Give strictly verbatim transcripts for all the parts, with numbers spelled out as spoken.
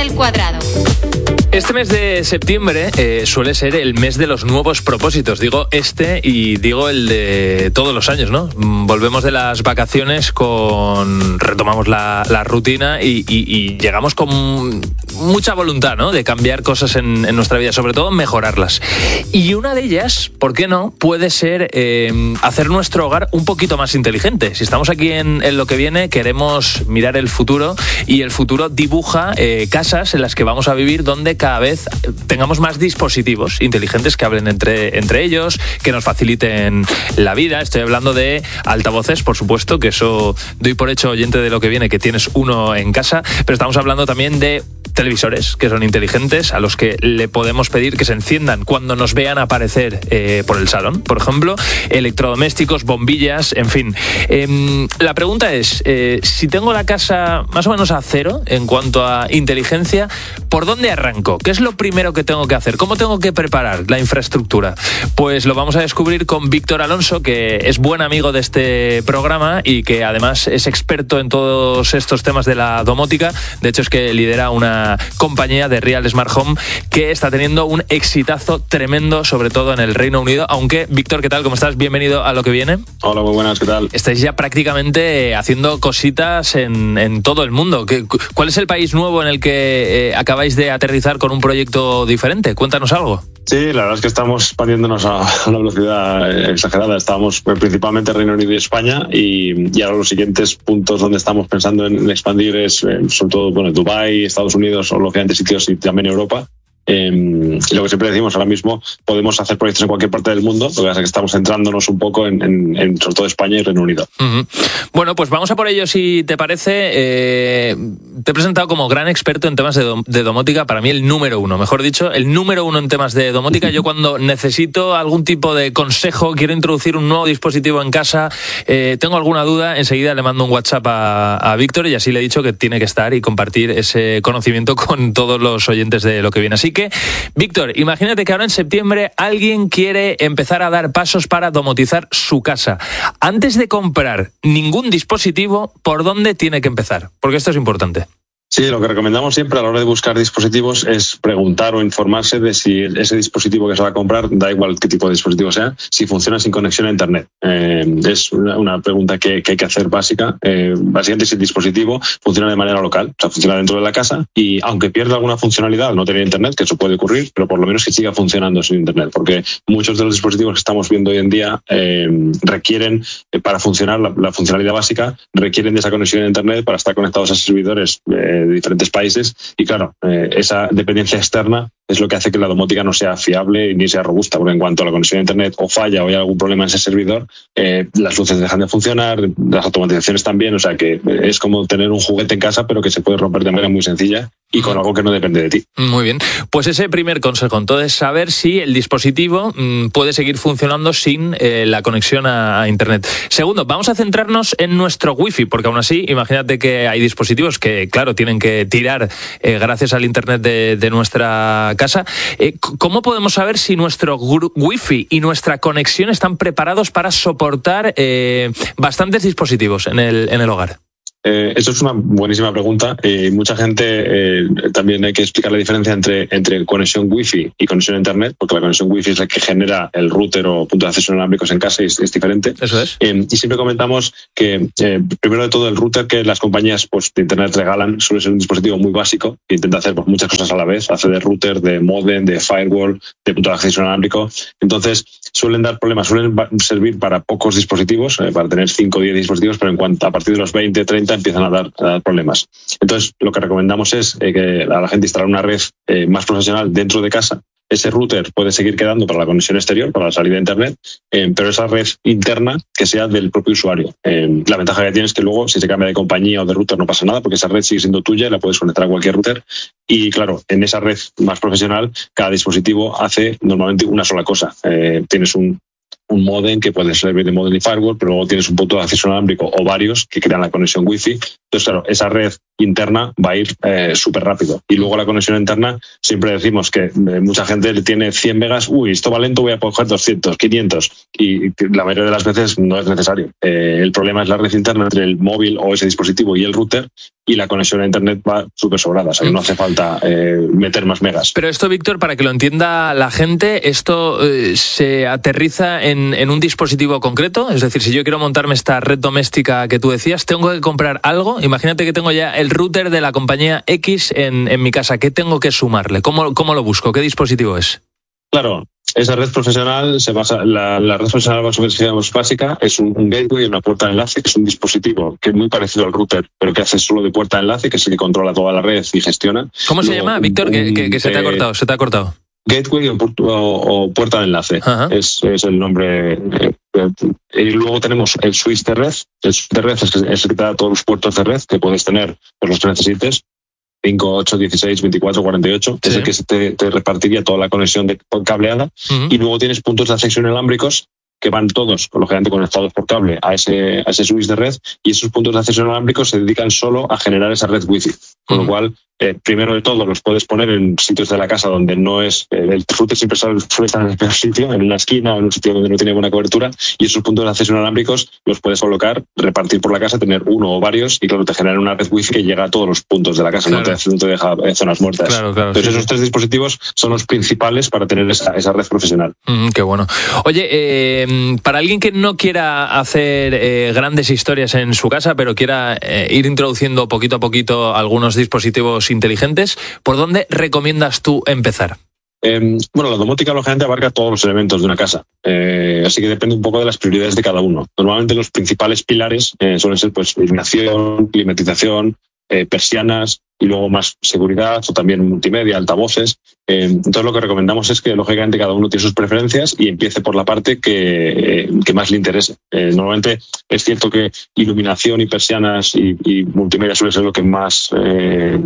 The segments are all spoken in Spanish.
al cuadrado. Este mes de septiembre eh, suele ser el mes de los nuevos propósitos. Digo este y digo el de todos los años, ¿no? Volvemos de las vacaciones con... retomamos la, la rutina y, y, y llegamos con mucha voluntad, ¿no? De cambiar cosas en, en nuestra vida, sobre todo mejorarlas. Y una de ellas, ¿por qué no? Puede ser eh, hacer nuestro hogar un poquito más inteligente. Si estamos aquí en, en Lo que Viene, queremos mirar el futuro y el futuro dibuja eh, casas en las que vamos a vivir donde cada vez tengamos más dispositivos inteligentes que hablen entre, entre ellos, que nos faciliten la vida. Estoy hablando de altavoces, por supuesto, que eso doy por hecho, oyente de Lo que Viene, que tienes uno en casa, pero estamos hablando también de televisores que son inteligentes, a los que le podemos pedir que se enciendan cuando nos vean aparecer eh, por el salón, por ejemplo, electrodomésticos, bombillas, en fin. Eh, la pregunta es, eh, si tengo la casa más o menos a cero en cuanto a inteligencia, ¿por dónde arranco? ¿Qué es lo primero que tengo que hacer? ¿Cómo tengo que preparar la infraestructura? Pues lo vamos a descubrir con Víctor Alonso, que es buen amigo de este programa y que además es experto en todos estos temas de la domótica. De hecho, es que lidera una compañía de Real Smart Home que está teniendo un exitazo tremendo, sobre todo en el Reino Unido. Aunque, Víctor, ¿qué tal? ¿Cómo estás? Bienvenido a Lo que Viene. Hola, muy buenas, ¿qué tal? Estáis ya prácticamente haciendo cositas en, en todo el mundo. ¿Cuál es el país nuevo en el que eh, acabáis de aterrizar con un proyecto diferente? Cuéntanos algo. Sí, la verdad es que estamos expandiéndonos a una velocidad exagerada. Estábamos principalmente en Reino Unido y España y, y ahora los siguientes puntos donde estamos pensando en expandir es sobre todo bueno, Dubái, Estados Unidos o lógicamente sitios y también Europa. Eh, y lo que siempre decimos, ahora mismo podemos hacer proyectos en cualquier parte del mundo, lo que pasa es que estamos centrándonos un poco en, en, en sobre todo España y Reino Unido. Uh-huh. Bueno, pues vamos a por ello, si te parece. Eh, te he presentado como gran experto en temas de, dom- de domótica, para mí el número uno, mejor dicho, el número uno en temas de domótica. Yo cuando necesito algún tipo de consejo, quiero introducir un nuevo dispositivo en casa, eh, tengo alguna duda, enseguida le mando un WhatsApp a, a Víctor y así le he dicho que tiene que estar y compartir ese conocimiento con todos los oyentes de Lo que Viene. Así que, Víctor, imagínate que ahora en septiembre alguien quiere empezar a dar pasos para domotizar su casa. Antes de comprar ningún dispositivo, ¿por dónde tiene que empezar? Porque esto es importante. Sí, lo que recomendamos siempre a la hora de buscar dispositivos es preguntar o informarse de si ese dispositivo que se va a comprar, da igual qué tipo de dispositivo sea, si funciona sin conexión a Internet. Eh, es una, una pregunta que, que hay que hacer básica. Eh, básicamente, si el dispositivo funciona de manera local, o sea, funciona dentro de la casa y aunque pierda alguna funcionalidad al no tener Internet, que eso puede ocurrir, pero por lo menos que siga funcionando sin Internet, porque muchos de los dispositivos que estamos viendo hoy en día eh, requieren, eh, para funcionar la, la funcionalidad básica, requieren de esa conexión a Internet para estar conectados a servidores eh, de diferentes países y claro, eh, esa dependencia externa es lo que hace que la domótica no sea fiable ni sea robusta, porque en cuanto a la conexión a Internet o falla o hay algún problema en ese servidor, eh, las luces dejan de funcionar, las automatizaciones también, o sea que es como tener un juguete en casa pero que se puede romper de manera muy sencilla y con algo que no depende de ti. Muy bien, pues ese primer consejo, entonces, saber si el dispositivo mmm, puede seguir funcionando sin eh, la conexión a, a Internet. Segundo, vamos a centrarnos en nuestro wifi, porque aún así, imagínate que hay dispositivos que, claro, tienen que tirar eh, gracias al Internet de, de nuestra casa. Eh, ¿Cómo podemos saber si nuestro gru- wifi y nuestra conexión están preparados para soportar eh, bastantes dispositivos en el, en el hogar? Eh, eso es una buenísima pregunta. Eh, mucha gente eh, también hay que explicar la diferencia entre, entre conexión Wi-Fi y conexión a Internet, porque la conexión Wi-Fi es la que genera el router o punto de acceso inalámbricos en casa y es, es diferente. Eso es. Eh, y siempre comentamos que, eh, primero de todo, el router que las compañías pues, de Internet regalan suele ser un dispositivo muy básico que intenta hacer pues, muchas cosas a la vez. Hace de router, de modem, de firewall, de punto de acceso inalámbrico. Entonces, suelen dar problemas, suelen servir para pocos dispositivos, eh, para tener cinco o diez dispositivos, pero en cuanto a partir de los veinte, treinta empiezan a dar, a dar problemas. Entonces, lo que recomendamos es eh, que a la gente instalar una red eh, más profesional dentro de casa. Ese router puede seguir quedando para la conexión exterior, para la salida a Internet, eh, pero esa red interna que sea del propio usuario. Eh, la ventaja que tiene es que luego, si se cambia de compañía o de router, no pasa nada, porque esa red sigue siendo tuya y la puedes conectar a cualquier router. Y claro, en esa red más profesional, cada dispositivo hace normalmente una sola cosa. Eh, tienes un un modem que puede servir de modem y firewall, pero luego tienes un punto de acceso inalámbrico o varios que crean la conexión Wi-Fi Entonces, claro, esa red interna va a ir eh, súper rápido. Y luego la conexión interna, siempre decimos que eh, mucha gente le tiene cien megas, uy, esto va lento, voy a coger doscientos, quinientos. Y la mayoría de las veces no es necesario. Eh, el problema es la red interna entre el móvil o ese dispositivo y el router, y la conexión a internet va súper sobrada. O sea, que no hace falta eh, meter más megas. Pero esto, Víctor, para que lo entienda la gente, ¿esto eh, se aterriza en, en un dispositivo concreto? Es decir, si yo quiero montarme esta red doméstica que tú decías, ¿tengo que comprar algo? Imagínate que tengo ya el router de la compañía X en, en mi casa. ¿Qué tengo que sumarle? ¿Cómo, cómo lo busco? ¿Qué dispositivo es? Claro, esa red profesional se basa, la, la red profesional básica es un, un gateway, una puerta de enlace, que es un dispositivo que es muy parecido al router, pero que hace solo de puerta de enlace, que es el que controla toda la red y gestiona. ¿Cómo se Luego, llama, Víctor? Un, que, que, que se te ha cortado, se te ha cortado. Gateway o, o, o puerta de enlace, es, es el nombre. Eh, y luego tenemos el switch de red. El switch de red es, es el que te da todos los puertos de red que puedes tener por los que necesites. cinco, ocho, dieciséis, veinticuatro, cuarenta y ocho, sí. Es el que te, te repartiría toda la conexión de cableada. Uh-huh. Y luego tienes puntos de acceso inalámbricos que van todos, lógicamente, conectados por cable a ese, a ese switch de red, y esos puntos de acceso inalámbricos se dedican solo a generar esa red wifi. Con uh-huh. lo cual, eh, primero de todo, los puedes poner en sitios de la casa donde no es... Eh, el router siempre suele estar en el peor sitio, en una esquina o en un sitio donde no tiene buena cobertura, y esos puntos de acceso inalámbricos los puedes colocar, repartir por la casa, tener uno o varios, y claro, te generan una red wifi que llega a todos los puntos de la casa, claro. no, te, no te deja eh, zonas muertas. Claro, claro, Entonces, sí, esos sí. tres dispositivos son los principales para tener esa, esa red profesional. Mm, qué bueno. Oye, eh, para alguien que no quiera hacer eh, grandes historias en su casa, pero quiera eh, ir introduciendo poquito a poquito algunos dispositivos inteligentes, ¿por dónde recomiendas tú empezar? Eh, bueno, la domótica lógicamente abarca todos los elementos de una casa, eh, así que depende un poco de las prioridades de cada uno. Normalmente los principales pilares eh, suelen ser pues iluminación, climatización, eh, persianas y luego más seguridad o también multimedia, altavoces. Eh, entonces lo que recomendamos es que lógicamente cada uno tiene sus preferencias y empiece por la parte que, eh, que más le interese. Eh, normalmente es cierto que iluminación y persianas y, y multimedia suele ser lo que más... Eh,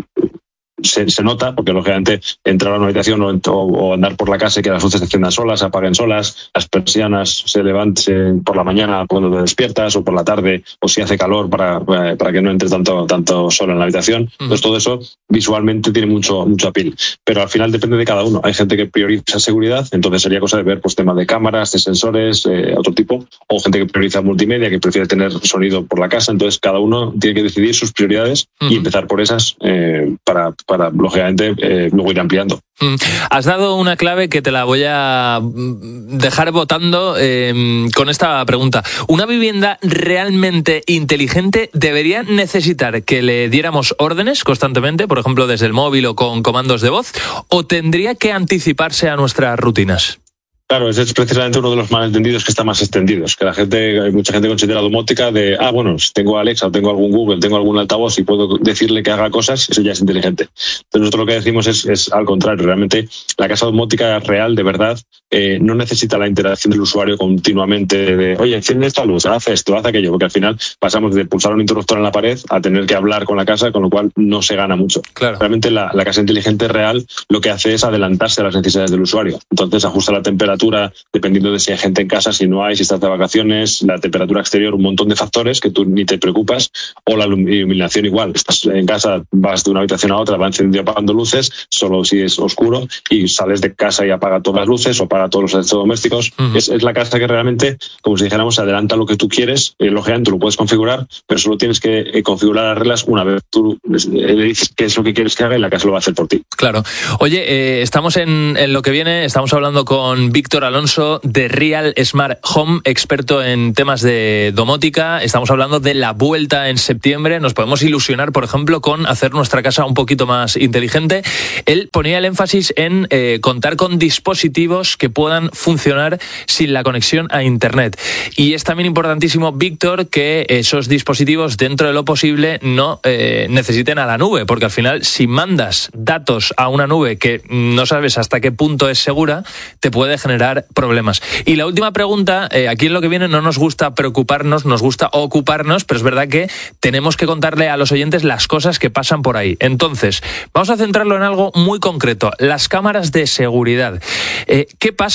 Se, se nota, porque lógicamente entrar a una habitación o, o andar por la casa y que las luces se enciendan solas, se apaguen solas, las persianas se levanten por la mañana cuando te despiertas o por la tarde o si hace calor para, para que no entre tanto, tanto sol en la habitación. Uh-huh. Entonces todo eso visualmente tiene mucho, mucho appeal, pero al final depende de cada uno. Hay gente que prioriza seguridad, entonces sería cosa de ver pues temas de cámaras, de sensores, eh, otro tipo, o gente que prioriza multimedia, que prefiere tener sonido por la casa. Entonces cada uno tiene que decidir sus prioridades uh-huh. y empezar por esas eh, para para, lógicamente, eh, luego ir ampliando. Mm. Has dado una clave que te la voy a dejar votando eh, con esta pregunta. ¿Una vivienda realmente inteligente debería necesitar que le diéramos órdenes constantemente, por ejemplo, desde el móvil o con comandos de voz, o tendría que anticiparse a nuestras rutinas? Claro, ese es precisamente uno de los malentendidos que está más extendidos, que la gente, hay mucha gente considera domótica de, ah, bueno, si tengo Alexa o tengo algún Google, tengo algún altavoz y puedo decirle que haga cosas, eso ya es inteligente. Entonces nosotros lo que decimos es, es al contrario, realmente la casa domótica real, de verdad, eh, no necesita la interacción del usuario continuamente de, oye, enciende esta luz, haz esto, haz aquello, porque al final pasamos de pulsar un interruptor en la pared a tener que hablar con la casa, con lo cual no se gana mucho. Claro. Realmente la, la casa inteligente real lo que hace es adelantarse a las necesidades del usuario. Entonces ajusta la temperatura dependiendo de si hay gente en casa, si no hay, si estás de vacaciones, la temperatura exterior, un montón de factores que tú ni te preocupas, o la iluminación igual. Estás en casa, vas de una habitación a otra, va encendiendo y apagando luces, solo si es oscuro, y sales de casa y apaga todas las luces o apaga todos los electrodomésticos. Uh-huh. Es, es la casa que realmente, como si dijéramos, se adelanta lo que tú quieres, eh, lógicamente lo puedes configurar, pero solo tienes que eh, configurar las reglas una vez tú eh, le dices qué es lo que quieres que haga y la casa lo va a hacer por ti. Claro. Oye, eh, estamos en, en lo que viene, estamos hablando con Víctor Alonso de Real Smart Home, experto en temas de domótica. Estamos hablando de la vuelta en septiembre. Nos podemos ilusionar, por ejemplo, con hacer nuestra casa un poquito más inteligente. Él ponía el énfasis en eh, contar con dispositivos que puedan funcionar sin la conexión a Internet. Y es también importantísimo, Víctor, que esos dispositivos, dentro de lo posible, no eh, necesiten a la nube, porque al final, si mandas datos a una nube que no sabes hasta qué punto es segura, te puede generar problemas. Y la última pregunta, eh, aquí en lo que viene no nos gusta preocuparnos, nos gusta ocuparnos, pero es verdad que tenemos que contarle a los oyentes las cosas que pasan por ahí. Entonces, vamos a centrarlo en algo muy concreto, las cámaras de seguridad. Eh, ¿Qué pasa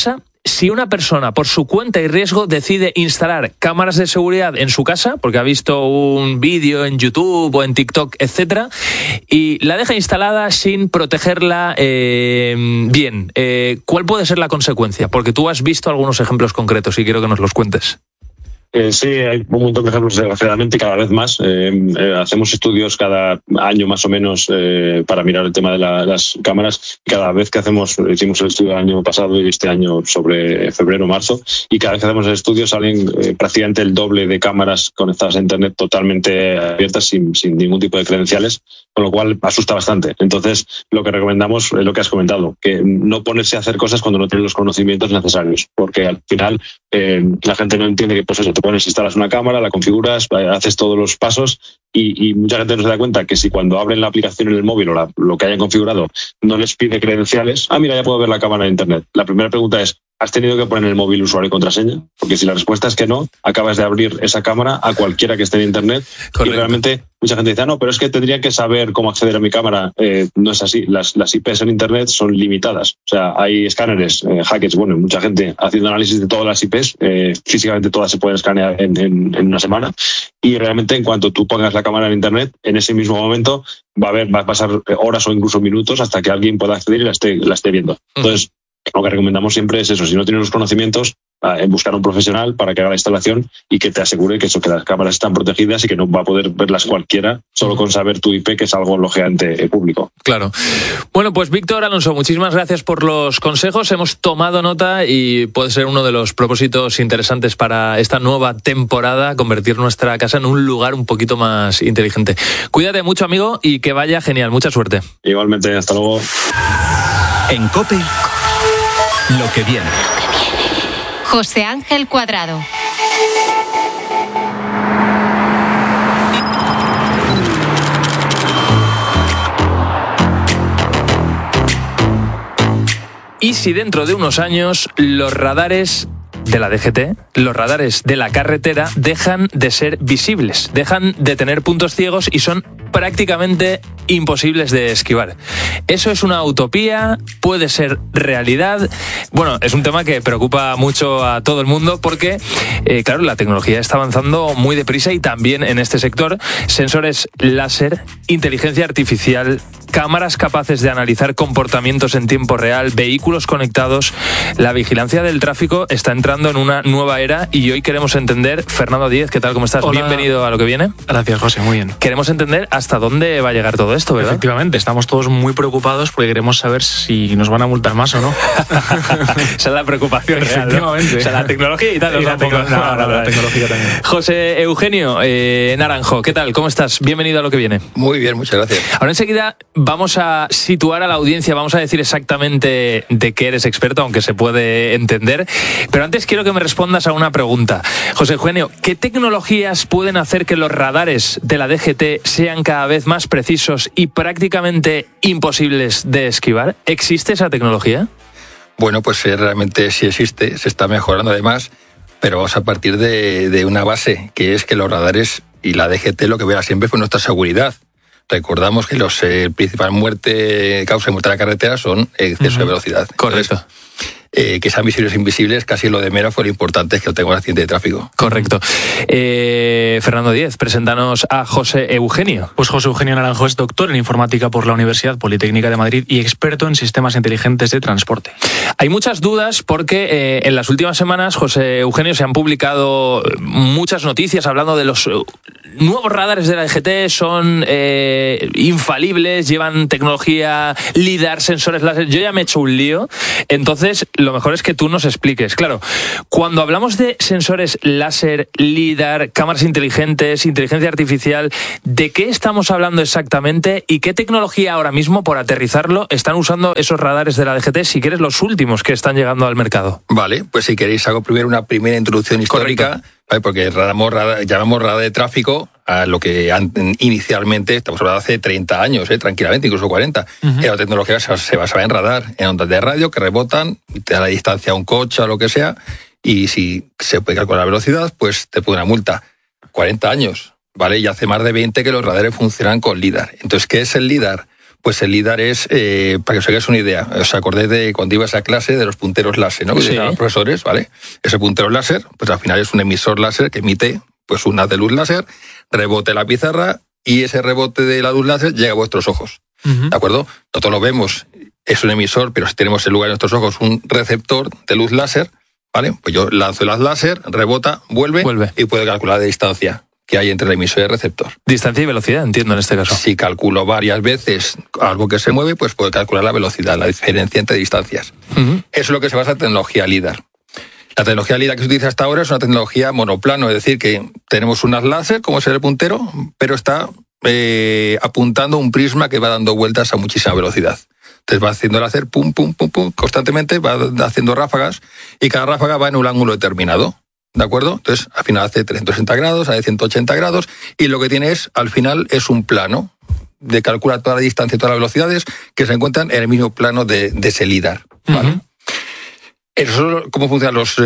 si una persona por su cuenta y riesgo decide instalar cámaras de seguridad en su casa, porque ha visto un vídeo en YouTube o en TikTok, etcétera, y la deja instalada sin protegerla eh, bien, eh, ¿cuál puede ser la consecuencia? Porque tú has visto algunos ejemplos concretos y quiero que nos los cuentes. Eh, sí, hay un montón de ejemplos, desgraciadamente, cada vez más. Eh, eh, hacemos estudios cada año más o menos eh, para mirar el tema de la, las cámaras. Cada vez que hacemos, hicimos el estudio el año pasado y este año sobre febrero, marzo, y cada vez que hacemos el estudio salen eh, prácticamente el doble de cámaras conectadas a Internet totalmente abiertas sin, sin ningún tipo de credenciales, con lo cual asusta bastante. Entonces, lo que recomendamos es lo que has comentado, que no ponerse a hacer cosas cuando no tienes los conocimientos necesarios, porque al final eh, la gente no entiende que pues eso, te pones, instalas una cámara, la configuras, haces todos los pasos y, y mucha gente no se da cuenta que si cuando abren la aplicación en el móvil o la, lo que hayan configurado no les pide credenciales, ah, mira, ya puedo ver la cámara en Internet. La primera pregunta es, ¿has tenido que poner en el móvil usuario y contraseña? Porque si la respuesta es que no, acabas de abrir esa cámara a cualquiera que esté en Internet. Correcto. Y realmente mucha gente dice, ah, no, pero es que tendría que saber cómo acceder a mi cámara. Eh, no es así. Las, las I Pes en Internet son limitadas. O sea, hay escáneres, eh, hackers, bueno, mucha gente haciendo análisis de todas las I Pes. Eh, físicamente todas se pueden escanear en, en, en una semana. Y realmente en cuanto tú pongas la cámara en Internet, en ese mismo momento va a haber, va a pasar horas o incluso minutos hasta que alguien pueda acceder y la esté, la esté viendo. Entonces, lo que recomendamos siempre es eso, si no tienes los conocimientos, en buscar a un profesional para que haga la instalación y que te asegure que eso, que las cámaras están protegidas y que no va a poder verlas cualquiera solo con saber tu I P, que es algo lógicamente público. Claro. Bueno, pues Víctor Alonso, muchísimas gracias por los consejos. Hemos tomado nota y puede ser uno de los propósitos interesantes para esta nueva temporada, convertir nuestra casa en un lugar un poquito más inteligente. Cuídate mucho, amigo, y que vaya genial. Mucha suerte. Igualmente, hasta luego. En COPE, lo que viene. José Ángel Cuadrado. ¿Y si dentro de unos años los radares de la D G T, los radares de la carretera, dejan de ser visibles, dejan de tener puntos ciegos y son prácticamente imposibles de esquivar? ¿Eso es una utopía? ¿Puede ser realidad? Bueno, es un tema que preocupa mucho a todo el mundo porque, eh, claro, la tecnología está avanzando muy deprisa y también en este sector, sensores láser, inteligencia artificial, cámaras capaces de analizar comportamientos en tiempo real, vehículos conectados. La vigilancia del tráfico está entrando en una nueva era y hoy queremos entender, Fernando Díez, ¿qué tal? ¿Cómo estás? Hola. Bienvenido a Lo que viene. Gracias, José, muy bien. Queremos entender hasta dónde va a llegar todo esto, ¿verdad? Efectivamente, estamos todos muy preocupados porque queremos saber si nos van a multar más o no. Esa es la preocupación real, ¿no? Efectivamente. O sea, la tecnología y tal. Y la, tecno- no, no, no, la tecnología también. José Eugenio eh, Naranjo, ¿qué tal? ¿Cómo estás? Bienvenido a Lo que viene. Muy bien, muchas gracias. Ahora enseguida vamos a situar a la audiencia, vamos a decir exactamente de qué eres experto, aunque se puede entender. Pero antes quiero que me respondas a una pregunta. José Eugenio, ¿qué tecnologías pueden hacer que los radares de la D G T sean cada vez más precisos y prácticamente imposibles de esquivar? ¿Existe esa tecnología? Bueno, pues eh, realmente sí existe, se está mejorando además, pero vamos a partir de, de una base, que es que los radares y la D G T lo que vea siempre fue nuestra seguridad. Recordamos que los eh, principal muerte, causa de muerte en la carretera son exceso uh-huh. de velocidad. Correcto. Entonces, eh, que sean visibles o invisibles, casi lo de menos, fue lo importante es que no tenga un accidente de tráfico. Correcto. Eh, Fernando Díez, preséntanos a José Eugenio. Pues José Eugenio Naranjo es doctor en informática por la Universidad Politécnica de Madrid y experto en sistemas inteligentes de transporte. Hay muchas dudas porque eh, en las últimas semanas, José Eugenio, se han publicado muchas noticias hablando de los nuevos radares de la D G T, son eh, infalibles, llevan tecnología LIDAR, sensores láser. Yo ya me he hecho un lío, entonces lo mejor es que tú nos expliques. Claro, cuando hablamos de sensores láser, LIDAR, cámaras inteligentes, inteligencia artificial, ¿de qué estamos hablando exactamente y qué tecnología ahora mismo, por aterrizarlo, están usando esos radares de la D G T, si quieres los últimos que están llegando al mercado? Vale, pues si queréis hago primero una primera introducción histórica. Correcto. ¿Vale? Porque llamamos radar, llamamos radar de tráfico a lo que inicialmente, estamos hablando de hace treinta años, ¿eh? tranquilamente, incluso cuarenta, uh-huh. era tecnología que se basaba en radar, en ondas de radio que rebotan, te da la distancia a un coche o lo que sea, y si se puede calcular la velocidad, pues te pone una multa. cuarenta años, ¿vale? Y hace más de veinte que los radares funcionan con LIDAR. Entonces, ¿qué es el LIDAR? pues el LIDAR es, eh, para que os hagáis una idea, os acordéis de cuando ibas a clase de los punteros láser, ¿no? Que sí. decían los profesores, ¿vale? Ese puntero láser, pues al final es un emisor láser que emite pues una de luz láser, rebote la pizarra y ese rebote de la luz láser llega a vuestros ojos, uh-huh. ¿de acuerdo? Nosotros lo vemos, es un emisor, pero si tenemos en lugar de nuestros ojos un receptor de luz láser, ¿vale? Pues yo lanzo el haz láser, rebota, vuelve, vuelve. y puedo calcular la distancia que hay entre el emisor y el receptor. Distancia y velocidad, entiendo en este caso. Si calculo varias veces algo que se mueve, pues puedo calcular la velocidad, la diferencia entre distancias. Uh-huh. Eso es lo que se basa en tecnología LIDAR. La tecnología LIDAR que se utiliza hasta ahora es una tecnología monoplano, es decir, que tenemos un haz láser, como es el puntero, pero está eh, apuntando un prisma que va dando vueltas a muchísima velocidad. Entonces va haciendo el láser pum, pum, pum, pum, constantemente, va haciendo ráfagas y cada ráfaga va en un ángulo determinado. ¿De acuerdo? Entonces, al final hace trescientos sesenta grados, hace ciento ochenta grados, y lo que tiene es, al final, es un plano de calcular toda la distancia y todas las velocidades que se encuentran en el mismo plano de, de ese LIDAR, ¿vale? Uh-huh. Eso es cómo funcionan los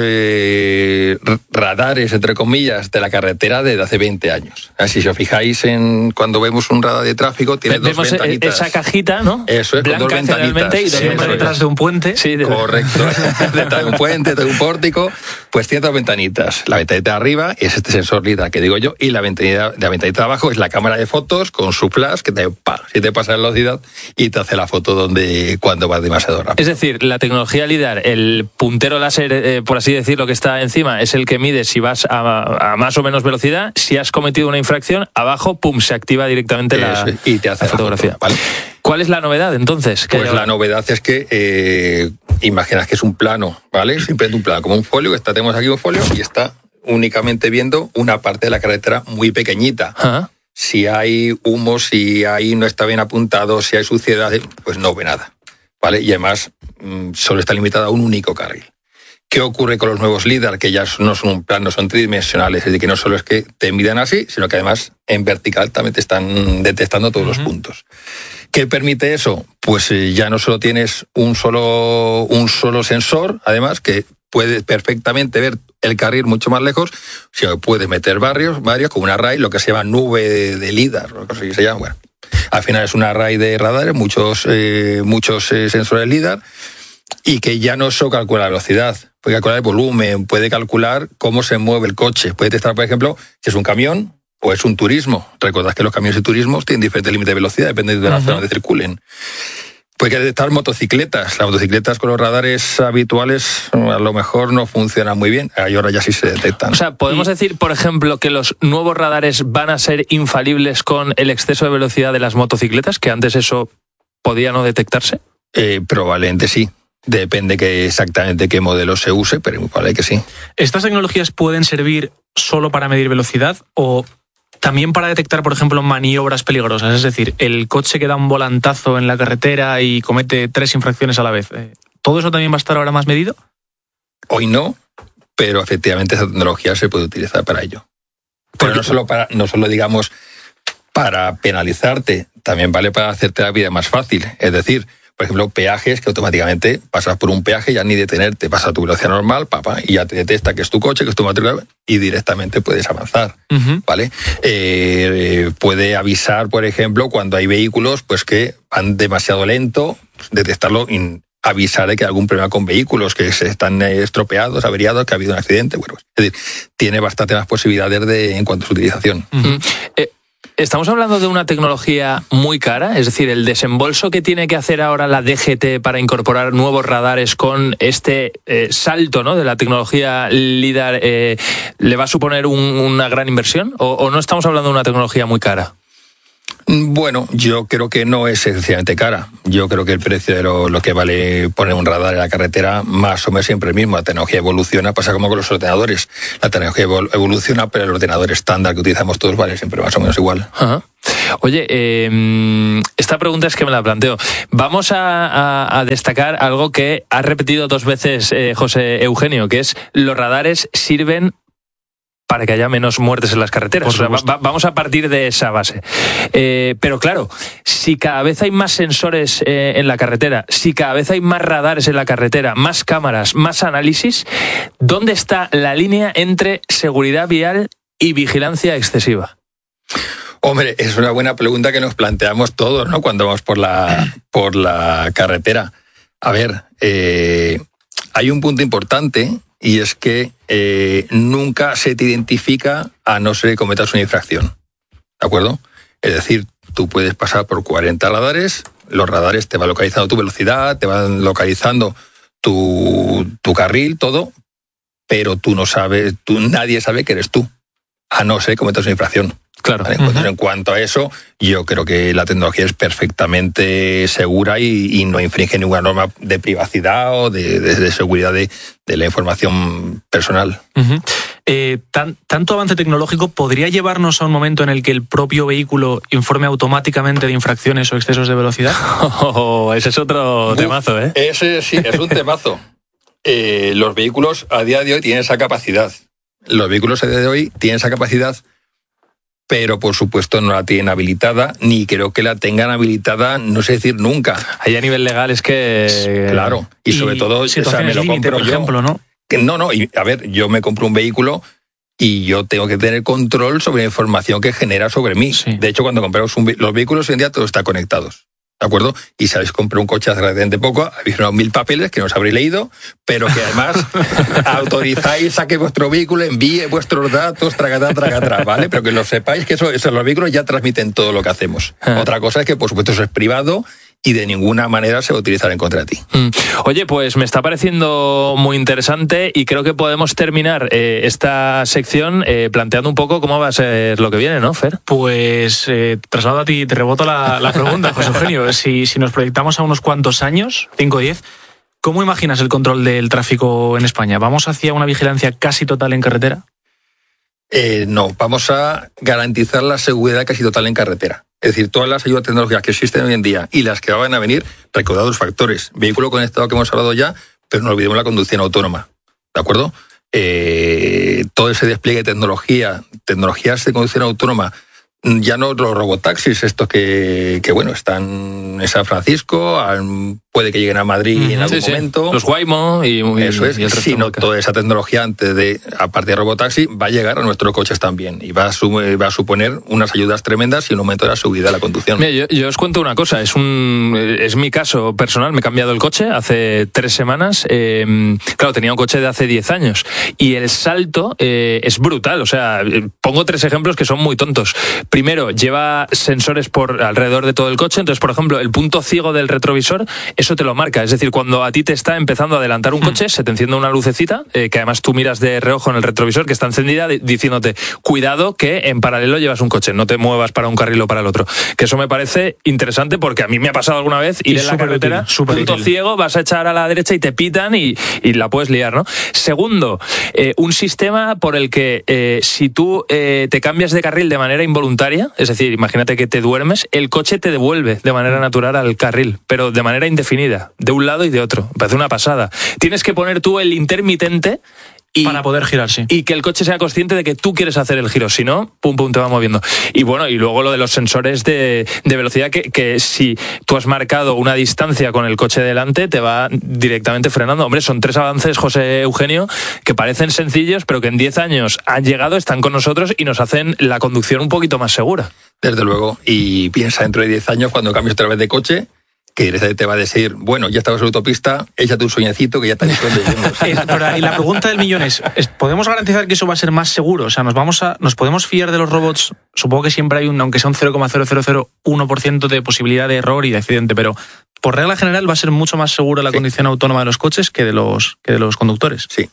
eh, radares, entre comillas, de la carretera desde hace veinte años. Así, si os fijáis en cuando vemos un radar de tráfico, tiene Vemos dos ventanitas. Esa cajita, ¿no? Eso es, blanca, con dos ventanitas. Y siempre sí, detrás de un puente. Sí, de correcto. Detrás de un puente, de un pórtico, pues tiene dos ventanitas. La ventanita de arriba es este sensor LIDAR que digo yo, y la ventanita, la ventanita de abajo es la cámara de fotos con su flash que te, pa, si te pasa la velocidad y te hace la foto donde cuando vas demasiado rápido. Es decir, la tecnología LIDAR, el puntero láser, eh, por así decirlo, que está encima, es el que mide si vas a, a más o menos velocidad. Si has cometido una infracción, abajo, pum, se activa directamente la, y te hace la fotografía. La foto, ¿vale? ¿Cuál es la novedad, entonces? Pues la novedad es que, eh, imaginas que es un plano, ¿vale? Simplemente un plano, como un folio, que está, tenemos aquí un folio y está únicamente viendo una parte de la carretera muy pequeñita. ¿Ah? Si hay humo, si ahí no está bien apuntado, si hay suciedad, pues no ve nada, ¿vale? Y además solo está limitada a un único carril. ¿Qué ocurre con los nuevos LIDAR? Que ya no son un plano, son tridimensionales. Es decir, que no solo es que te midan así, sino que además en vertical también te están detectando todos uh-huh. los puntos. ¿Qué permite eso? Pues eh, ya no solo tienes un solo, un solo sensor, además, que puede perfectamente ver el carril mucho más lejos, sino que puedes meter varios, varios con un array, lo que se llama nube de, de LIDAR, lo que se llama. Bueno, al final es un array de radares, muchos, eh, muchos eh, sensores LIDAR, y que ya no solo calcula la velocidad, puede calcular el volumen, puede calcular cómo se mueve el coche, puede detectar, por ejemplo, si es un camión o es un turismo. Recordad que los camiones y turismos tienen diferentes límites de velocidad, dependiendo de la uh-huh. zona donde circulen. Puede detectar motocicletas. Las motocicletas con los radares habituales a lo mejor no funcionan muy bien, y ahora ya sí se detectan. O sea, ¿podemos y... decir, por ejemplo, que los nuevos radares van a ser infalibles con el exceso de velocidad de las motocicletas, que antes eso podía no detectarse? Eh, probablemente sí. Depende que exactamente qué modelo se use, pero es probable que sí. ¿Estas tecnologías pueden servir solo para medir velocidad o también para detectar, por ejemplo, maniobras peligrosas? Es decir, el coche que da un volantazo en la carretera y comete tres infracciones a la vez. ¿Todo eso también va a estar ahora más medido? Hoy no, pero efectivamente esa tecnología se puede utilizar para ello. Pero no solo, para, no solo digamos, para penalizarte, también vale para hacerte la vida más fácil. Es decir, por ejemplo, peajes que automáticamente pasas por un peaje y ya ni detenerte, pasas a tu velocidad normal, papá, y ya te detecta que es tu coche, que es tu matrícula, y directamente puedes avanzar, uh-huh. ¿vale? Eh, puede avisar, por ejemplo, cuando hay vehículos pues que van demasiado lento, detectarlo y avisar de que hay algún problema con vehículos, que se están estropeados, averiados, que ha habido un accidente. Bueno, es decir, tiene bastante más posibilidades de, en cuanto a su utilización. Uh-huh. Eh, ¿Estamos hablando de una tecnología muy cara? Es decir, el desembolso que tiene que hacer ahora la D G T para incorporar nuevos radares con este eh, salto, ¿no?, de la tecnología LIDAR, eh, ¿le va a suponer un, una gran inversión? ¿O, ¿O no estamos hablando de una tecnología muy cara? Bueno, yo creo que no es excesivamente cara. Yo creo que el precio de lo, lo que vale poner un radar en la carretera más o menos siempre el mismo. La tecnología evoluciona, pasa como con los ordenadores. La tecnología evoluciona, pero el ordenador estándar que utilizamos todos vale siempre más o menos igual. Ajá. Oye, eh, esta pregunta es que me la planteo. Vamos a, a, a destacar algo que ha repetido dos veces eh, José Eugenio, que es los radares sirven para que haya menos muertes en las carreteras. O sea, va, vamos a partir de esa base. Eh, pero claro, si cada vez hay más sensores eh, en la carretera, si cada vez hay más radares en la carretera, más cámaras, más análisis, ¿dónde está la línea entre seguridad vial y vigilancia excesiva? Hombre, es una buena pregunta que nos planteamos todos, ¿no? Cuando vamos por la, por la carretera. A ver, eh, hay un punto importante y es que eh, nunca se te identifica a no ser que cometas una infracción. ¿De acuerdo? Es decir, tú puedes pasar por cuarenta radares, los radares te van localizando tu velocidad, te van localizando tu, tu carril, todo, pero tú no sabes, tú, nadie sabe que eres tú, a no ser que cometas una infracción. Claro. ¿Vale? Entonces, uh-huh. En cuanto a eso, yo creo que la tecnología es perfectamente segura y, y no infringe ninguna norma de privacidad o de, de, de seguridad de, de la información personal. Uh-huh. Eh, tan, ¿Tanto avance tecnológico podría llevarnos a un momento en el que el propio vehículo informe automáticamente de infracciones o excesos de velocidad? Oh, ese es otro Uf, temazo, ¿eh? Ese sí, es un temazo. Eh, los vehículos a día de hoy tienen esa capacidad. Los vehículos a día de hoy tienen esa capacidad, pero por supuesto no la tienen habilitada, ni creo que la tengan habilitada, no sé decir nunca. Ahí a nivel legal es que... Claro, y, y sobre todo, o sea, me lo compro por yo. Ejemplo, ¿no? Que no, no, y a ver, yo me compro un vehículo y yo tengo que tener control sobre la información que genera sobre mí. Sí. De hecho, cuando compramos un, los vehículos hoy en día todos están conectados. ¿De acuerdo? Y sabéis, compré un coche hace relativamente poco, habéis firmado mil papeles que no os habréis leído, pero que además autorizáis a que vuestro vehículo envíe vuestros datos, tragatá, tragatá, ¿vale? Pero que lo sepáis que eso, eso, los vehículos ya transmiten todo lo que hacemos. Ah. Otra cosa es que, por supuesto, eso es privado y de ninguna manera se va a utilizar en contra de ti. Mm. Oye, pues me está pareciendo muy interesante y creo que podemos terminar eh, esta sección eh, planteando un poco cómo va a ser lo que viene, ¿no, Fer? Pues eh, traslado a ti, te reboto la, la pregunta, José Eugenio. Si, si nos proyectamos a unos cuantos años, cinco o diez, ¿cómo imaginas el control del tráfico en España? ¿Vamos hacia una vigilancia casi total en carretera? Eh, no, vamos a garantizar la seguridad casi total en carretera. Es decir, todas las ayudas tecnológicas que existen hoy en día y las que van a venir, recordad dos factores. Vehículo conectado que hemos hablado ya, pero no olvidemos la conducción autónoma. ¿De acuerdo? Eh, todo ese despliegue de tecnología, tecnologías de conducción autónoma, ya no los robotaxis, estos que, que bueno, están en San Francisco, puede que lleguen a Madrid uh-huh, en algún sí, momento. Sí. Los Waymo y, y eso es, y el sino toda esa tecnología antes de, aparte de robotaxi, va a llegar a nuestros coches también y va a, su, va a suponer unas ayudas tremendas y un aumento de la subida de la conducción. Mira, yo, yo os cuento una cosa, es un es mi caso personal, me he cambiado el coche hace tres semanas, eh, claro, tenía un coche de hace diez años y el salto eh, es brutal, o sea, pongo tres ejemplos que son muy tontos. Primero, lleva sensores por alrededor de todo el coche, entonces, por ejemplo, el punto ciego del retrovisor, eso te lo marca, es decir, cuando a ti te está empezando a adelantar un coche, se te enciende una lucecita, eh, que además tú miras de reojo en el retrovisor, que está encendida, diciéndote, cuidado que en paralelo llevas un coche, no te muevas para un carril o para el otro. Que eso me parece interesante porque a mí me ha pasado alguna vez ir en la carretera, útil, punto útil. ciego, vas a echar a la derecha y te pitan y, y la puedes liar, ¿no? Segundo, eh, un sistema por el que eh, si tú eh, te cambias de carril de manera involuntaria, es decir, imagínate que te duermes, el coche te devuelve de manera natural al carril, pero de manera indefinida, de un lado y de otro. Me parece una pasada. Tienes que poner tú el intermitente y, para poder girar, sí. Y que el coche sea consciente de que tú quieres hacer el giro, si no, pum, pum, te va moviendo. Y bueno, y luego lo de los sensores de, de velocidad, que, que si tú has marcado una distancia con el coche delante, te va directamente frenando. Hombre, son tres avances, José Eugenio, que parecen sencillos, pero que en diez años han llegado, están con nosotros y nos hacen la conducción un poquito más segura. Desde luego, y piensa dentro de diez años, cuando cambies otra vez de coche, que te va a decir, bueno, ya estabas en la autopista, échate un sueñecito que ya estás donde lleguemos. Y la pregunta del millón es, ¿podemos garantizar que eso va a ser más seguro? O sea, ¿nos vamos a, nos podemos fiar de los robots? Supongo que siempre hay un, aunque sea un cero coma cero cero cero uno por ciento de posibilidad de error y de accidente, pero por regla general va a ser mucho más segura la sí. conducción autónoma de los coches que de los, que de los conductores. Sí.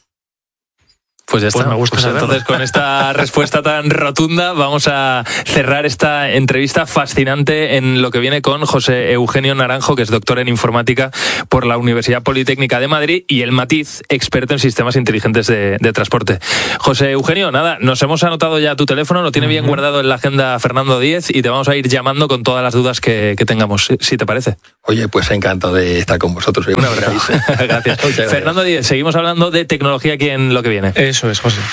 Pues ya está. Pues me gusta pues entonces, con esta respuesta tan rotunda, vamos a cerrar esta entrevista fascinante en lo que viene con José Eugenio Naranjo, que es doctor en informática por la Universidad Politécnica de Madrid y El Matiz, experto en sistemas inteligentes de, de transporte. José Eugenio, nada, nos hemos anotado ya tu teléfono, lo tiene uh-huh. bien guardado en la agenda Fernando Díez y te vamos a ir llamando con todas las dudas que, que tengamos, si te parece. Oye, pues encantado de estar con vosotros. Un abrazo. Gracias. gracias. Fernando Díez, seguimos hablando de tecnología aquí en lo que viene. Eso es, José.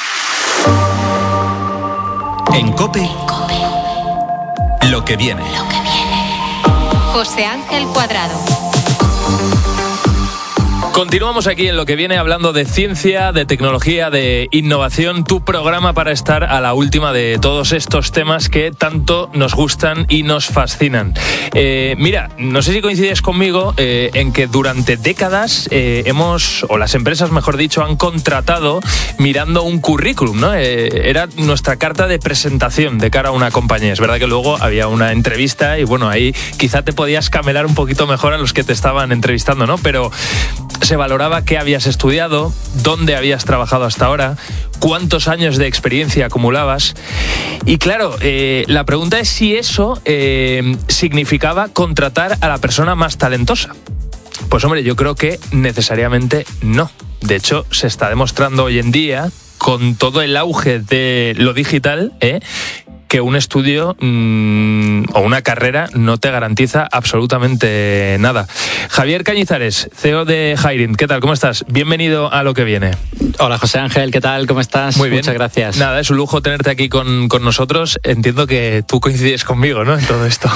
En COPE, COPE. Lo que viene. Lo que viene. José Ángel Cuadrado. Continuamos aquí en Lo que viene hablando de ciencia, de tecnología, de innovación, tu programa para estar a la última de todos estos temas que tanto nos gustan y nos fascinan. Eh, mira, no sé si coincides conmigo eh, en que durante décadas eh, hemos, o las empresas mejor dicho, han contratado mirando un currículum, ¿no? Eh, era nuestra carta de presentación de cara a una compañía. Es verdad que luego había una entrevista y bueno, ahí quizá te podías camelar un poquito mejor a los que te estaban entrevistando, ¿no? Pero se valoraba qué habías estudiado, dónde habías trabajado hasta ahora, cuántos años de experiencia acumulabas. Y claro, eh, la pregunta es si eso eh, significaba contratar a la persona más talentosa. Pues hombre, yo creo que necesariamente no. De hecho, se está demostrando hoy en día, con todo el auge de lo digital, ¿eh? que un estudio mmm, o una carrera no te garantiza absolutamente nada. Javier Cañizares, C E O de Hiring, ¿qué tal? ¿Cómo estás? Bienvenido a Lo que viene. Hola José Ángel, ¿qué tal? ¿Cómo estás? Muy bien. Muchas gracias. Nada, es un lujo tenerte aquí con, con nosotros. Entiendo que tú coincides conmigo, ¿no? En todo esto.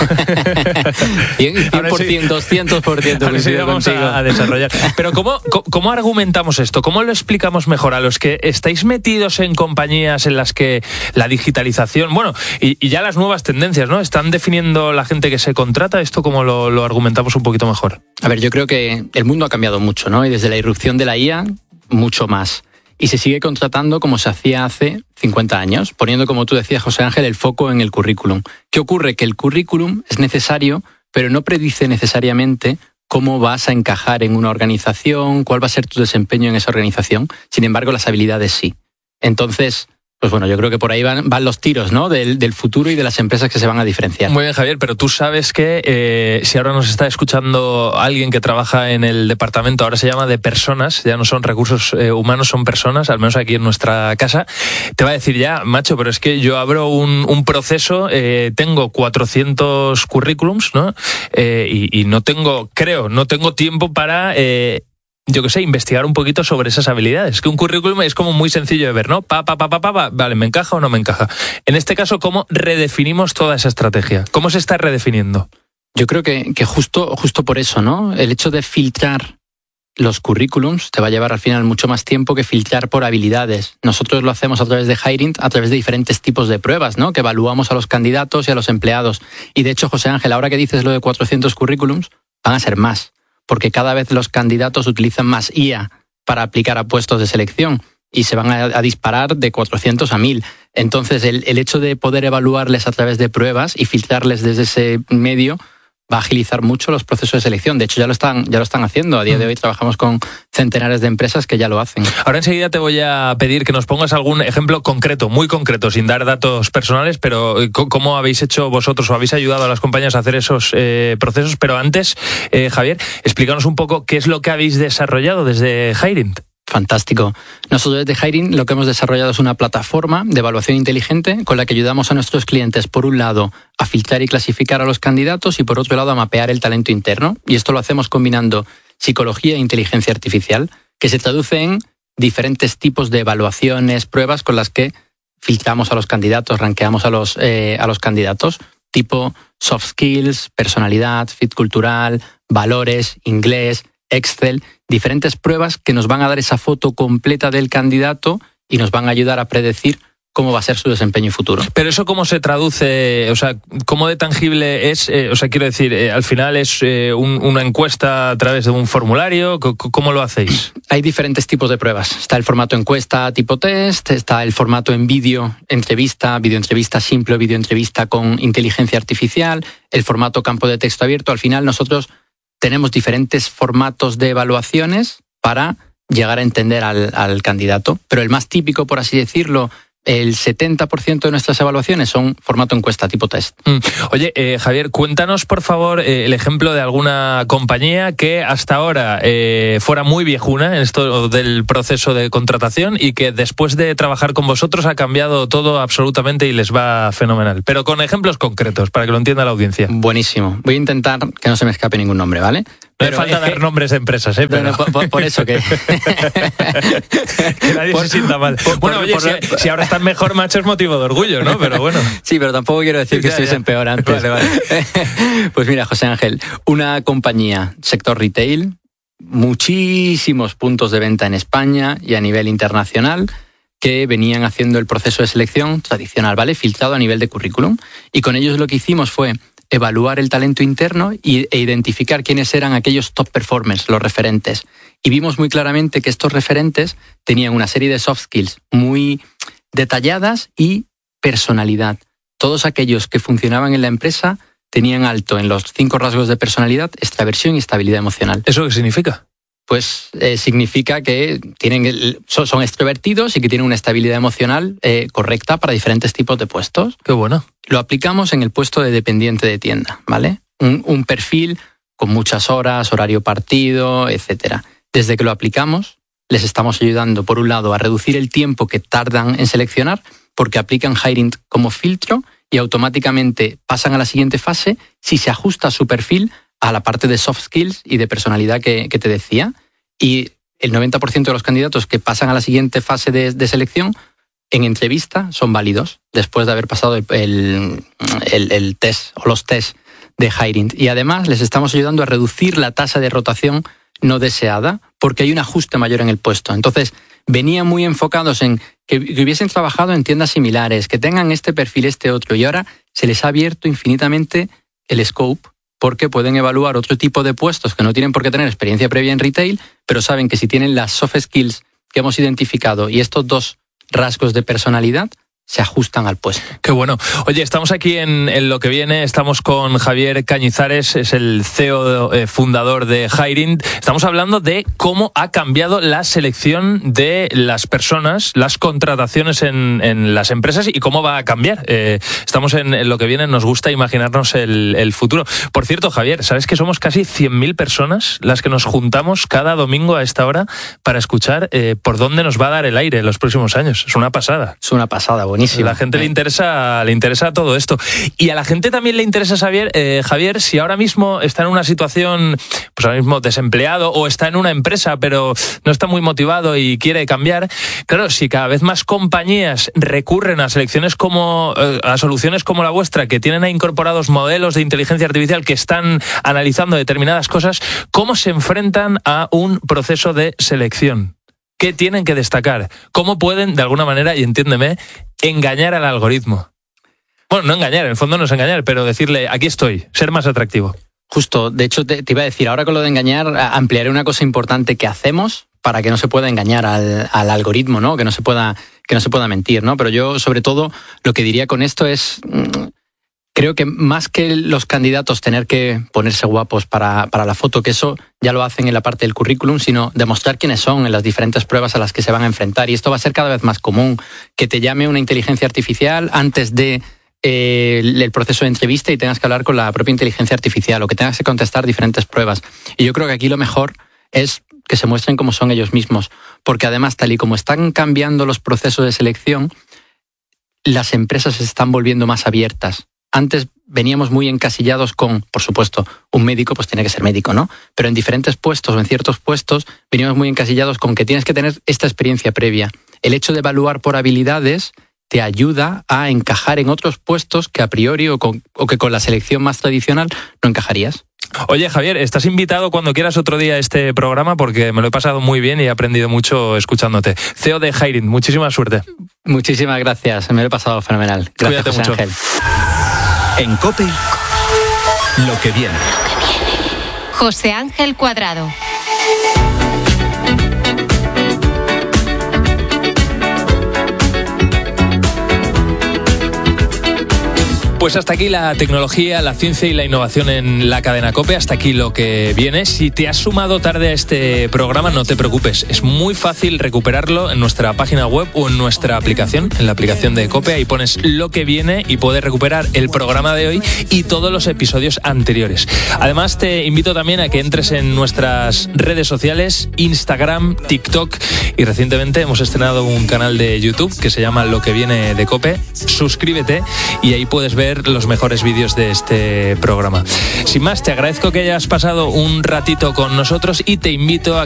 cien por ciento, doscientos por ciento coincido vamos contigo. A, a desarrollar. Pero ¿cómo, ¿cómo argumentamos esto? ¿Cómo lo explicamos mejor a los que estáis metidos en compañías en las que la digitalización, bueno, y, y ya las nuevas tendencias, ¿no? Están definiendo la gente que se contrata? ¿Esto cómo lo, lo argumentamos un poquito mejor? A ver, yo creo que el mundo ha cambiado mucho, ¿no? Y desde la irrupción de la I A, mucho más. Y se sigue contratando como se hacía hace cincuenta años, poniendo, como tú decías, José Ángel, el foco en el currículum. ¿Qué ocurre? Que el currículum es necesario, pero no predice necesariamente cómo vas a encajar en una organización, cuál va a ser tu desempeño en esa organización. Sin embargo, las habilidades sí. Entonces, pues bueno, yo creo que por ahí van, van los tiros, ¿no? Del, del futuro y de las empresas que se van a diferenciar. Muy bien, Javier, pero tú sabes que eh, si ahora nos está escuchando alguien que trabaja en el departamento, ahora se llama de personas, ya no son recursos eh, humanos, son personas, al menos aquí en nuestra casa, te va a decir ya, macho, pero es que yo abro un, un proceso, eh, tengo cuatrocientos currículums, ¿no? Eh, y, y no tengo, creo, no tengo tiempo para... Eh, yo qué sé, investigar un poquito sobre esas habilidades. Que un currículum es como muy sencillo de ver, ¿no? Pa, pa, pa, pa, pa, pa. Vale, ¿me encaja o no me encaja? En este caso, ¿cómo redefinimos toda esa estrategia? ¿Cómo se está redefiniendo? Yo creo que, que justo, justo por eso, ¿no? El hecho de filtrar los currículums te va a llevar al final mucho más tiempo que filtrar por habilidades. Nosotros lo hacemos a través de Hiring, a través de diferentes tipos de pruebas, ¿no? Que evaluamos a los candidatos y a los empleados. Y de hecho, José Ángel, ahora que dices lo de cuatrocientos currículums, van a ser más. Porque cada vez los candidatos utilizan más I A para aplicar a puestos de selección y se van a, a disparar de cuatrocientos a mil. Entonces, el, el hecho de poder evaluarles a través de pruebas y filtrarles desde ese medio va a agilizar mucho los procesos de selección. De hecho, ya lo están, ya lo están haciendo. A día de hoy trabajamos con centenares de empresas que ya lo hacen. Ahora enseguida te voy a pedir que nos pongas algún ejemplo concreto, muy concreto, sin dar datos personales, pero cómo habéis hecho vosotros o habéis ayudado a las compañías a hacer esos eh, procesos. Pero antes, eh, Javier, explícanos un poco qué es lo que habéis desarrollado desde Hiring. Fantástico. Nosotros desde Hiring lo que hemos desarrollado es una plataforma de evaluación inteligente con la que ayudamos a nuestros clientes, por un lado, a filtrar y clasificar a los candidatos y por otro lado, a mapear el talento interno. Y esto lo hacemos combinando psicología e inteligencia artificial, que se traduce en diferentes tipos de evaluaciones, pruebas con las que filtramos a los candidatos, rankeamos a los, eh, a los candidatos, tipo soft skills, personalidad, fit cultural, valores, inglés, Excel, diferentes pruebas que nos van a dar esa foto completa del candidato y nos van a ayudar a predecir cómo va a ser su desempeño futuro. Pero eso cómo se traduce, o sea, cómo de tangible es, eh, o sea, quiero decir, eh, al final es eh, un, una encuesta a través de un formulario, ¿cómo lo hacéis? Hay diferentes tipos de pruebas. Está el formato encuesta tipo test, está el formato en vídeo entrevista, videoentrevista simple o videoentrevista con inteligencia artificial, el formato campo de texto abierto. Al final nosotros tenemos diferentes formatos de evaluaciones para llegar a entender al, al candidato, pero el más típico, por así decirlo, el setenta por ciento de nuestras evaluaciones son formato encuesta tipo test. Mm. Oye, eh, Javier, cuéntanos por favor eh, el ejemplo de alguna compañía que hasta ahora eh, fuera muy viejuna en esto del proceso de contratación y que después de trabajar con vosotros ha cambiado todo absolutamente y les va fenomenal. Pero con ejemplos concretos, para que lo entienda la audiencia. Buenísimo. Voy a intentar que no se me escape ningún nombre, ¿vale? No hace falta dar que... nombres de empresas, ¿eh? Pero... No, no, por, por eso que... que nadie por, se sienta mal. Por, bueno, por, oye, por... Si, si ahora están mejor, macho, es motivo de orgullo, ¿no? Pero bueno. Sí, pero tampoco quiero decir que estuviesen peor antes. Vale, vale. Pues mira, José Ángel, una compañía, sector retail, muchísimos puntos de venta en España y a nivel internacional que venían haciendo el proceso de selección tradicional, ¿vale? Filtrado a nivel de currículum. Y con ellos lo que hicimos fue evaluar el talento interno y, e identificar quiénes eran aquellos top performers, los referentes. Y vimos muy claramente que estos referentes tenían una serie de soft skills muy detalladas y personalidad. Todos aquellos que funcionaban en la empresa tenían alto en los cinco rasgos de personalidad, extraversión y estabilidad emocional. ¿Eso qué significa? Pues eh, significa que tienen, son, son extrovertidos y que tienen una estabilidad emocional eh, correcta para diferentes tipos de puestos. Qué bueno. Lo aplicamos en el puesto de dependiente de tienda, ¿vale? Un, un perfil con muchas horas, horario partido, etcétera. Desde que lo aplicamos, les estamos ayudando, por un lado, a reducir el tiempo que tardan en seleccionar, porque aplican HireInt como filtro y automáticamente pasan a la siguiente fase si se ajusta su perfil a la parte de soft skills y de personalidad que, que te decía. Y el noventa por ciento de los candidatos que pasan a la siguiente fase de, de selección en entrevista son válidos después de haber pasado el, el, el, el test o los test de HireInt. Y además les estamos ayudando a reducir la tasa de rotación no deseada porque hay un ajuste mayor en el puesto. Entonces, venían muy enfocados en que, que hubiesen trabajado en tiendas similares, que tengan este perfil, este otro, y ahora se les ha abierto infinitamente el scope porque pueden evaluar otro tipo de puestos que no tienen por qué tener experiencia previa en retail, pero saben que si tienen las soft skills que hemos identificado y estos dos rasgos de personalidad, se ajustan al puesto. Qué bueno. Oye, estamos aquí en, en Lo que Viene, estamos con Javier Cañizares, es el C E O eh, fundador de HireInt. Estamos hablando de cómo ha cambiado la selección de las personas, las contrataciones en, en las empresas y cómo va a cambiar. Eh, estamos en, en Lo que Viene, nos gusta imaginarnos el, el futuro. Por cierto, Javier, ¿sabes que somos casi cien mil personas las que nos juntamos cada domingo a esta hora para escuchar eh, por dónde nos va a dar el aire en los próximos años? Es una pasada. Es una pasada, buenísimo. A la gente le interesa, le interesa todo esto. Y a la gente también le interesa saber, eh, Javier, si ahora mismo está en una situación, pues ahora mismo desempleado, o está en una empresa pero no está muy motivado y quiere cambiar. Claro, si cada vez más compañías recurren a selecciones como, eh, a soluciones como la vuestra, que tienen ahí incorporados modelos de inteligencia artificial que están analizando determinadas cosas, ¿cómo se enfrentan a un proceso de selección? ¿Qué tienen que destacar? ¿Cómo pueden, de alguna manera, y entiéndeme, engañar al algoritmo? Bueno, no engañar, en el fondo no es engañar, pero decirle, aquí estoy, ser más atractivo. Justo, de hecho te, te iba a decir, ahora con lo de engañar, ampliaré una cosa importante que hacemos para que no se pueda engañar al, al algoritmo, ¿no? Que no se pueda, que no se pueda mentir, ¿no? Pero yo, sobre todo, lo que diría con esto es, creo que más que los candidatos tener que ponerse guapos para, para la foto, que eso ya lo hacen en la parte del currículum, sino demostrar quiénes son en las diferentes pruebas a las que se van a enfrentar. Y esto va a ser cada vez más común, que te llame una inteligencia artificial antes de eh, el proceso de entrevista y tengas que hablar con la propia inteligencia artificial o que tengas que contestar diferentes pruebas. Y yo creo que aquí lo mejor es que se muestren como son ellos mismos, porque además, tal y como están cambiando los procesos de selección, las empresas se están volviendo más abiertas. Antes veníamos muy encasillados con, por supuesto, un médico pues tiene que ser médico, ¿no? Pero en diferentes puestos o en ciertos puestos veníamos muy encasillados con que tienes que tener esta experiencia previa. El hecho de evaluar por habilidades te ayuda a encajar en otros puestos que a priori o, con, o que con la selección más tradicional no encajarías. Oye, Javier, estás invitado cuando quieras otro día a este programa porque me lo he pasado muy bien y he aprendido mucho escuchándote. C E O de HireInt, muchísima suerte. Muchísimas gracias, me lo he pasado fenomenal. Gracias, Cuídate José mucho. Ángel. En COPE, Lo que Viene. José Ángel Cuadrado. Pues hasta aquí la tecnología, la ciencia y la innovación en la cadena COPE. Hasta aquí Lo que Viene. Si te has sumado tarde a este programa, no te preocupes. Es muy fácil recuperarlo en nuestra página web o en nuestra aplicación, en la aplicación de COPE. Ahí pones Lo que Viene y puedes recuperar el programa de hoy y todos los episodios anteriores. Además, te invito también a que entres en nuestras redes sociales, Instagram, TikTok, y recientemente hemos estrenado un canal de YouTube que se llama Lo que Viene de COPE. Suscríbete y ahí puedes ver los mejores vídeos de este programa. Sin más, te agradezco que hayas pasado un ratito con nosotros y te invito a